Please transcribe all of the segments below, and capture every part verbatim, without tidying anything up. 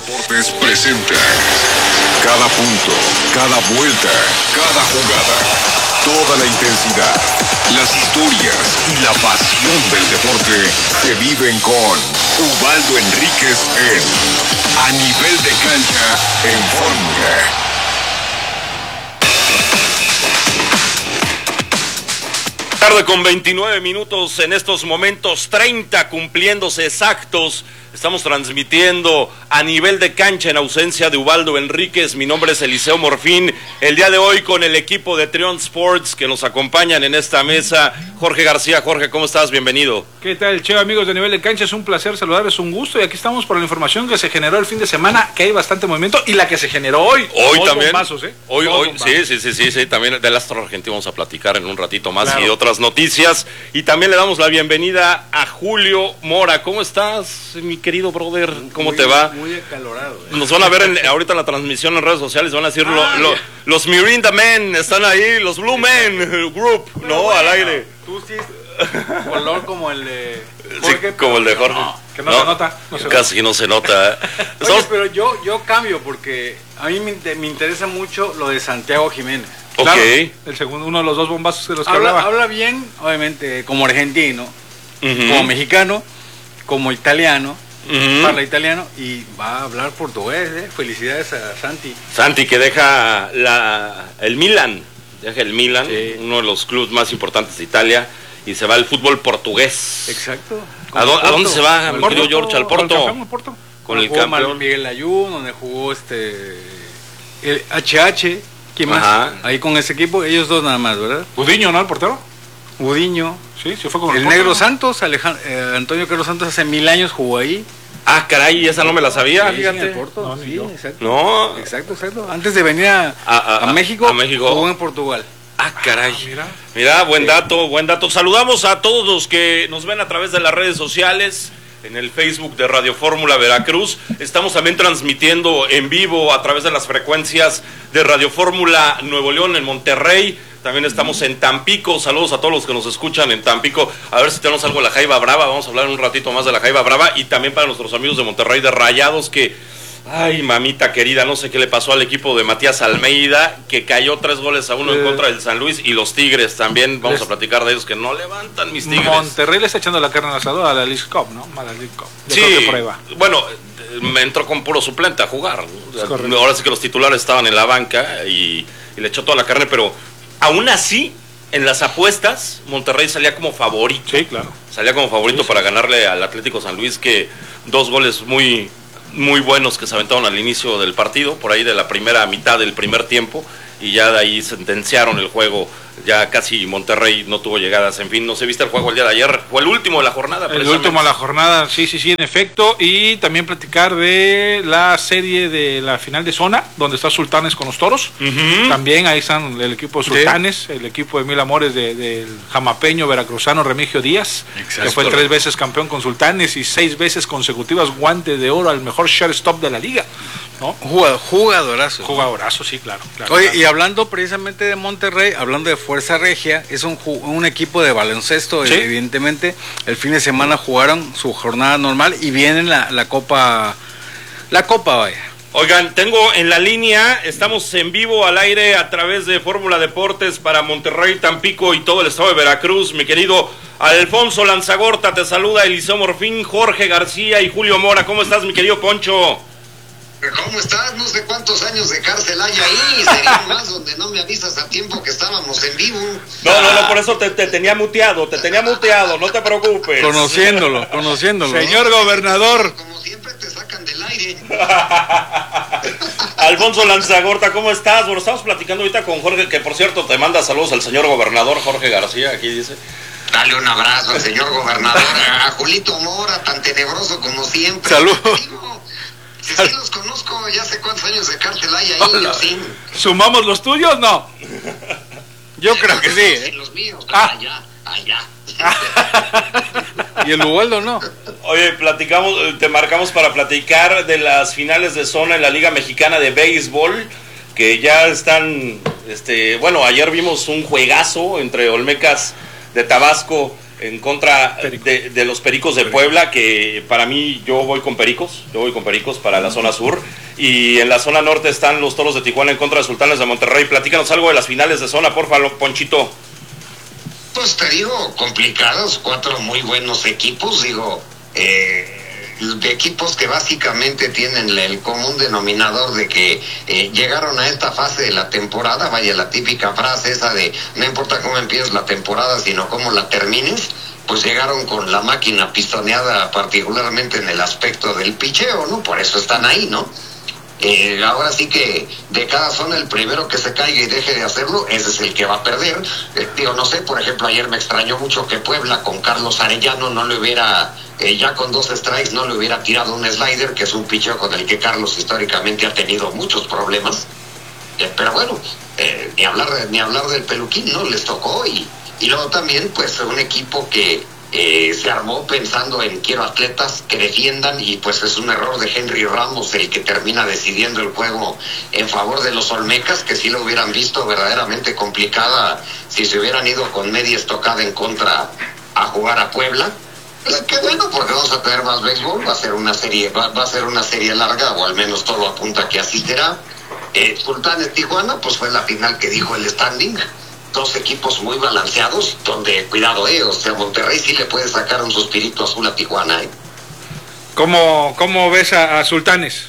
Deportes presenta cada punto, cada vuelta, cada jugada, toda la intensidad, las historias y la pasión del deporte se viven con Ubaldo Enríquez en A Nivel de Cancha en Fórmula. Tarde con veintinueve minutos en estos momentos, treinta cumpliéndose exactos. Estamos transmitiendo A Nivel de Cancha en ausencia de Ubaldo Enríquez. Mi nombre es Eliseo Morfín. El día de hoy con el equipo de Triumph Sports que nos acompañan en esta mesa. Jorge García. Jorge, ¿cómo estás? Bienvenido. ¿Qué tal, Cheo, amigos de A Nivel de Cancha? Es un placer saludarles, un gusto. Y aquí estamos por la información que se generó el fin de semana, que hay bastante movimiento, y la que se generó hoy. Hoy también. Bombazos, ¿eh? Hoy, Todos hoy, bombazos. sí, sí, sí, sí, sí. También del Astro Argentino vamos a platicar en un ratito más, claro, y otras noticias. Y también le damos la bienvenida a Julio Mora. ¿Cómo estás, mi querido brother? ¿Cómo muy, te va? Muy acalorado. ¿eh? Nos van a ver en, ahorita en la transmisión en redes sociales, van a decir Ah, lo, lo, los Mirinda Men, están ahí, los Blue Men Group, Pero ¿no? bueno, al aire. Tú sí, color como el de Sí, Jorge, como el de Jorge. No, que no se nota, no se Casi no se nota. ¿eh? Oye, Estamos- pero yo, yo cambio porque a mí me, inte- me interesa mucho lo de Santiago Jiménez. Ok. Claro, el segundo, uno de los dos bombazos de los que Habla, hablaba. habla bien, obviamente, como argentino, Ujú. como mexicano, como italiano, Ujú. habla italiano y va a hablar portugués. ¿eh? Felicidades a Santi. Santi, que deja la, el Milan, deja el Milan, Sí. uno de los clubes más importantes de Italia, y se va al fútbol portugués. Exacto. ¿A, dó- a dónde se va, mi Porto, querido George? Al con el Porto, campeón, al Porto. con el Jugó Manuel campeón. Miguel Ayun, donde jugó este el H H, ¿quién más? Ajá. Ahí con ese equipo, ellos dos nada más, ¿verdad? Gudiño, ¿no? El portero. Budiño, Sí, se fue con el, el Porto. Negro Santos, Alejan- eh, Antonio Carlos Santos hace mil años jugó ahí. Ah, caray, esa no me la sabía, Sí, en fíjate. el Porto, No, ni sí, yo. exacto. No, Exacto, exacto. Antes de venir a, A- a- a México, a México. jugó en Portugal. ah, caray. Ah, mira. Mira, buen dato, buen dato. Saludamos a todos los que nos ven a través de las redes sociales, en el Facebook de Radio Fórmula Veracruz. Estamos también transmitiendo en vivo a través de las frecuencias de Radio Fórmula Nuevo León en Monterrey. También estamos en Tampico. Saludos a todos los que nos escuchan en Tampico. A ver si tenemos algo de la Jaiba Brava. Vamos a hablar un ratito más de la Jaiba Brava. Y también para nuestros amigos de Monterrey de Rayados que... Ay, mamita querida, no sé qué le pasó al equipo de Matías Almeida, que cayó tres goles a uno en Eh. contra del San Luis, y los Tigres también, vamos Les- a platicar de ellos, que no levantan mis Tigres. Monterrey le está echando la carne al asador a la League Cup, ¿no? A la League Cup. Yo Sí, creo que prueba. bueno, eh, me entró con puro suplente a jugar. O sea, Es correcto. ahora sí que los titulares estaban en la banca y, y le echó toda la carne, pero aún así, en las apuestas, Monterrey salía como favorito. Sí, claro. Salía como favorito para ganarle al Atlético San Luis, que dos goles muy, muy buenos que se aventaron al inicio del partido, por ahí de la primera mitad del primer tiempo, y ya de ahí sentenciaron el juego. Ya casi Monterrey no tuvo llegadas. En fin, no se viste el juego el día de ayer. Fue el último de la jornada. El precisamente. último de la jornada, sí, sí, sí, en efecto. Y también platicar de la serie de la final de zona, donde está Sultanes con los Toros. Ujú. También ahí están el equipo de Sultanes, el equipo de Mil Amores de- del jamapeño veracruzano Remigio Díaz, Exacto. que fue tres veces campeón con Sultanes y seis veces consecutivas guante de oro al mejor shortstop de la liga, ¿no? Jugador, jugadorazo. Jugadorazo, sí, claro. claro, Oye, claro. y hablando precisamente de Monterrey, hablando de Fuerza Regia, es un, ju- un equipo de baloncesto, Sí. evidentemente. El fin de semana jugaron su jornada normal y viene la, la Copa, la Copa, vaya. Oigan, tengo en la línea, estamos en vivo al aire a través de Fórmula Deportes para Monterrey, Tampico y todo el estado de Veracruz. Mi querido Alfonso Lanzagorta, te saluda Eliseo Morfín, Jorge García y Julio Mora. ¿Cómo estás, mi querido Poncho? ¿Cómo estás? No sé cuántos años de cárcel hay ahí. Sería más donde no me avisas a tiempo que estábamos en vivo. No, no, no, por eso te, te tenía muteado, te tenía muteado, no te preocupes. Conociéndolo, conociéndolo. ¿no? Señor gobernador. Como siempre te sacan del aire. Alfonso Lanzagorta, ¿cómo estás? Bueno, estamos platicando ahorita con Jorge, que por cierto te manda saludos al señor gobernador Jorge García, aquí dice. Dale un abrazo al señor gobernador, a Julito Mora, tan tenebroso como siempre. Salud. Digo, si sí los conozco, ya sé cuántos años de cárcel hay ahí, Hola. yo sí. ¿Sumamos los tuyos? No. Yo creo que sí, ¿eh? Los míos, Ah. allá, allá. Y el Ubaldo no. Oye, platicamos, eh, te marcamos para platicar de las finales de zona en la Liga Mexicana de Béisbol, que ya están, este, bueno, ayer vimos un juegazo entre Olmecas de Tabasco en contra de, de los Pericos de Perico. Puebla, que para mí yo voy con Pericos, yo voy con Pericos para la zona sur, y en la zona norte están los Toros de Tijuana en contra de Sultanes de Monterrey. Platícanos algo de las finales de zona, porfa, Ponchito. Pues te digo, complicados, cuatro muy buenos equipos, digo, eh, de equipos que básicamente tienen el común denominador de que eh, llegaron a esta fase de la temporada, vaya la típica frase esa de no importa cómo empieces la temporada, sino cómo la termines, pues llegaron con la máquina pistoneada particularmente en el aspecto del picheo, ¿no? Por eso están ahí, ¿no? Eh, ahora sí que de cada zona el primero que se caiga y deje de hacerlo, ese es el que va a perder. Eh, digo, no sé, por ejemplo, ayer me extrañó mucho que Puebla con Carlos Arellano no le hubiera, eh, ya con dos strikes, no le hubiera tirado un slider, que es un picheo con el que Carlos históricamente ha tenido muchos problemas. Eh, pero bueno, eh, ni hablar ni hablar del peluquín, ¿no? Les tocó y, y luego también, pues, un equipo que Eh, se armó pensando en quiero atletas que defiendan y pues es un error de Henry Ramos el que termina decidiendo el juego en favor de los Olmecas, que sí lo hubieran visto verdaderamente complicada si se hubieran ido con media estocada en contra a jugar a Puebla. Pues qué bueno, porque vamos a tener más béisbol, va a ser una serie, va, va a ser una serie larga, o al menos todo apunta que así será. Eh, Sultanes Tijuana, pues fue la final que dijo el standing. Dos equipos muy balanceados, donde, cuidado, eh, o sea, Monterrey sí le puede sacar un suspirito azul a Tijuana, eh. ¿Cómo, cómo ves a, a Sultanes?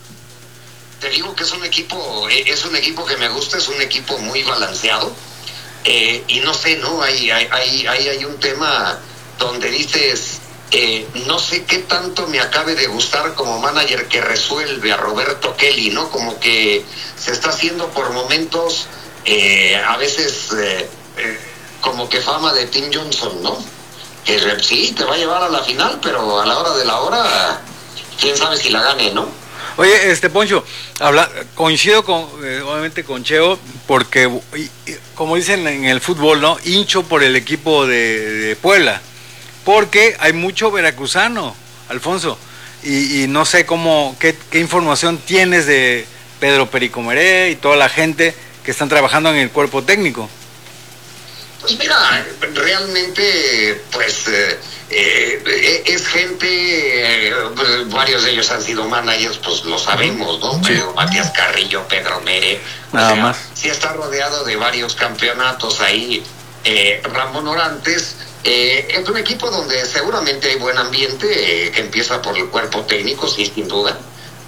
Te digo que es un equipo, eh, es un equipo que me gusta, es un equipo muy balanceado, eh, y no sé, ¿no? Hay, hay, hay, hay, hay un tema donde dices, eh, no sé qué tanto me acabe de gustar como manager que resuelve a Roberto Kelly, ¿no? Como que se está haciendo por momentos... Eh, a veces eh, eh, como que fama de Tim Johnson, ¿no? Que sí, te va a llevar a la final, pero a la hora de la hora, quién sabe si la gane, ¿no? Oye, este Poncho, habla, coincido con, eh, obviamente con Cheo, porque y, y, como dicen en el fútbol, ¿no? Hincho por el equipo de, de Puebla, porque hay mucho veracruzano, Alfonso, y, y no sé cómo, qué, qué información tienes de Pedro Perico Meré y toda la gente que están trabajando en el cuerpo técnico. Pues mira, realmente, pues, eh, eh, es gente, eh, varios de ellos han sido managers, pues lo sabemos, ¿no? Sí. Matías Carrillo, Pedro Mere, nada o sea, más. Sí está rodeado de varios campeonatos ahí. eh, Ramón Orantes, eh, es un equipo donde seguramente hay buen ambiente, eh, que empieza por el cuerpo técnico, sí, sin duda.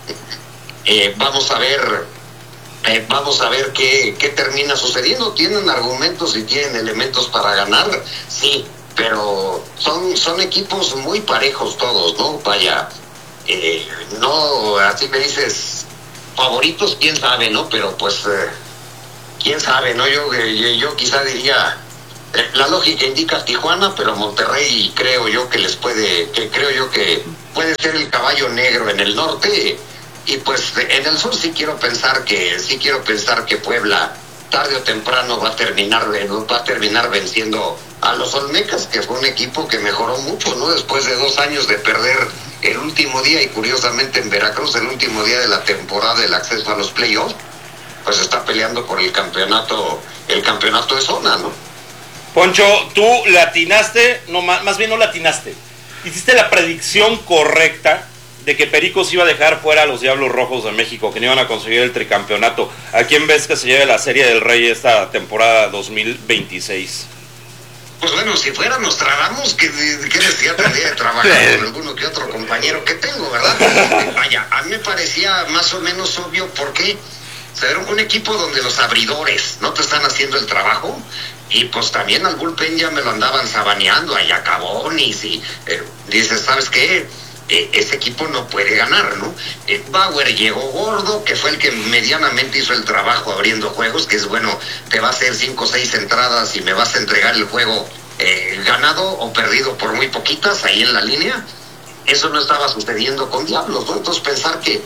Eh, vamos a ver... Eh, vamos a ver qué, qué termina sucediendo. Tienen argumentos y tienen elementos para ganar, sí, pero son, son equipos muy parejos todos, ¿no? Vaya, eh, no, así me dices, favoritos, quién sabe, ¿no? Pero pues, eh, quién sabe, ¿no? Yo, eh, yo quizá diría, eh, la lógica indica Tijuana, pero Monterrey creo yo que les puede, que creo yo que puede ser el caballo negro en el norte. Y pues en el sur sí quiero pensar que sí quiero pensar que Puebla tarde o temprano va a terminar va a terminar venciendo a los Olmecas, que fue un equipo que mejoró mucho, ¿no? Después de dos años de perder el último día, y curiosamente en Veracruz el último día de la temporada, el acceso a los playoffs, pues está peleando por el campeonato el campeonato de zona, ¿no? Poncho, tú latinaste, no más bien no latinaste, hiciste la predicción correcta de que Pericos iba a dejar fuera a los Diablos Rojos de México, que no iban a conseguir el tricampeonato. ¿A quién ves que se lleve la Serie del Rey esta temporada dos mil veintiséis? Pues bueno, si fuera Nostradamus, que, que decía, tendría de trabajar con alguno que otro compañero que tengo, ¿verdad? Vaya, a mí me parecía más o menos obvio porque ser un equipo donde los abridores no te están haciendo el trabajo, y pues también al bullpen ya me lo andaban sabaneando, a Yacabonis, y eh, dices, ¿sabes qué? Eh, ese equipo no puede ganar, ¿no? Eh, Bauer llegó gordo, que fue el que medianamente hizo el trabajo abriendo juegos, que es bueno, te va a hacer cinco o seis entradas y me vas a entregar el juego eh, ganado o perdido por muy poquitas ahí en la línea. Eso no estaba sucediendo con Diablos, ¿no? Entonces pensar que,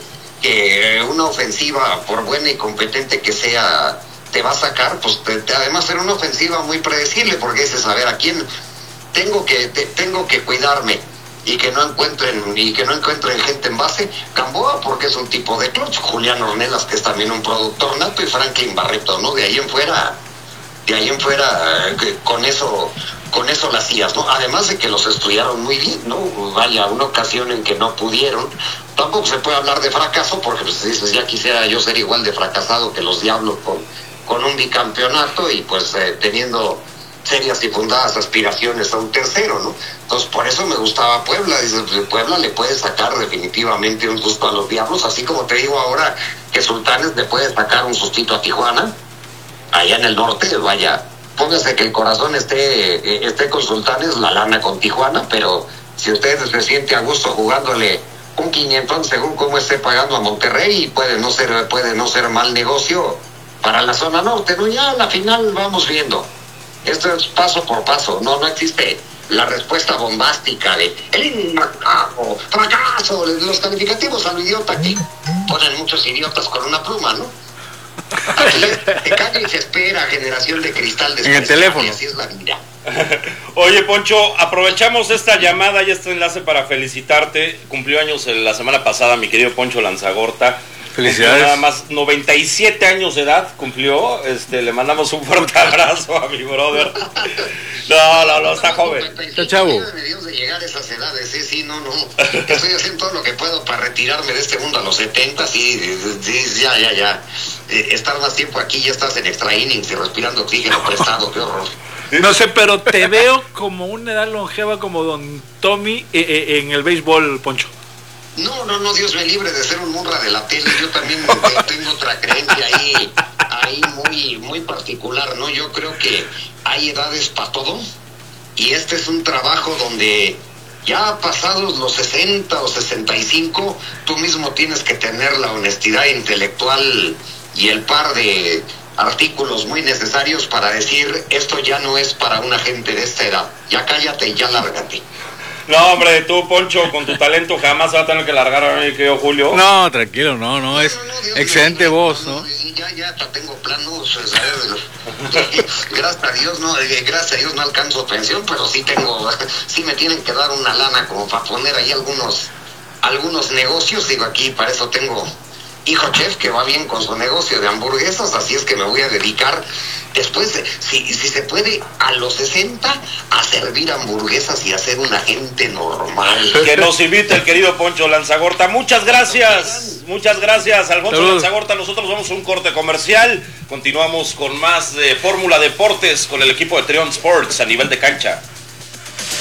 que una ofensiva, por buena y competente que sea, te va a sacar, pues te, te, además era una ofensiva muy predecible, porque dices, a ver, ¿a quién tengo que, te, tengo que cuidarme? Y que no encuentren y que no encuentren gente en base. Gamboa, porque es un tipo de clutch, Julián Ornelas, que es también un productor nato, y Franklin Barreto, ¿no? De ahí en fuera, de ahí en fuera, que con eso, con eso lo hacías, ¿no? Además de que los estudiaron muy bien, ¿no? Vaya, una ocasión en que no pudieron. Tampoco se puede hablar de fracaso, porque pues dices, ya quisiera yo ser igual de fracasado que los Diablos con, con un bicampeonato y pues eh, teniendo serias y fundadas aspiraciones a un tercero, ¿no? Entonces, por eso me gustaba Puebla. Dice, Puebla le puede sacar definitivamente un susto a los Diablos, así como te digo ahora que Sultanes le puede sacar un sustito a Tijuana, allá en el norte. Vaya, póngase que el corazón esté, esté con Sultanes, la lana con Tijuana, pero si usted se siente a gusto jugándole un quinientón según cómo esté pagando a Monterrey, puede no ser, puede no ser mal negocio para la zona norte, ¿no? Ya a la final vamos viendo. Esto es paso por paso, no, no existe la respuesta bombástica de el fracaso, fracaso, los calificativos a lo idiota que ponen muchos idiotas con una pluma, ¿no? Aquí se calla y se espera, generación de cristal de en el teléfono. Así es la vida. Oye, Poncho, aprovechamos esta llamada y este enlace para felicitarte. Cumplió años la semana pasada mi querido Poncho Lanzagorta. Felicidades. Nada más noventa y siete años de edad cumplió. Este, le mandamos un fuerte abrazo a mi brother. No, no, no, está joven. Está chavo. De Dios de llegar a esas edades, sí, sí, no, no. Estoy haciendo todo lo que puedo para retirarme de este mundo a los setenta, sí, sí, ya, ya, ya. Eh, estar más tiempo aquí, ya estás en extra innings y respirando oxígeno prestado, qué horror. No sé, pero te veo como una edad longeva como don Tommy eh, eh, en el béisbol, Poncho. No, no, no, Dios me libre de ser un murra de la tele. Yo también tengo otra creencia ahí, ahí muy, muy particular, ¿no? Yo creo que hay edades para todo y este es un trabajo donde ya pasados los sesenta o sesenta y cinco, tú mismo tienes que tener la honestidad intelectual y el par de artículos muy necesarios para decir, esto ya no es para una gente de esta edad. Ya cállate y ya lárgate. No, hombre, tú, Poncho, con tu talento jamás va a tener que largar a mi querido Julio. No, tranquilo, no, no, es No, no, Dios excelente mío, voz, no, ¿no? Ya, ya, hasta tengo planos, ¿sabes? Gracias a Dios, no, gracias a Dios no alcanzo pensión, pero sí tengo, sí me tienen que dar una lana como para poner ahí algunos, algunos negocios. Digo, aquí para eso tengo hijo chef que va bien con su negocio de hamburguesas, así es que me voy a dedicar después, de, si, si se puede, a los sesenta a servir hamburguesas y a ser una gente normal. Que nos invite el querido Poncho Lanzagorta. Muchas gracias, muchas gracias, Alfonso Saludos. Lanzagorta. Nosotros vamos a un corte comercial. Continuamos con más de Fórmula Deportes con el equipo de Trion Sports a nivel de cancha.